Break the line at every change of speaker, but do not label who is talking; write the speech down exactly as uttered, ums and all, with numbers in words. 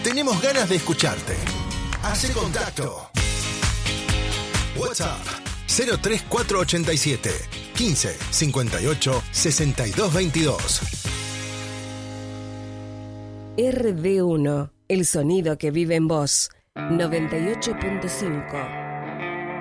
Tenemos ganas de escucharte. Hace contacto. WhatsApp cero tres cuatro ocho siete, quince, cincuenta y ocho, sesenta y dos veintidós.
R D uno, el sonido que vive en vos. noventa y ocho punto cinco.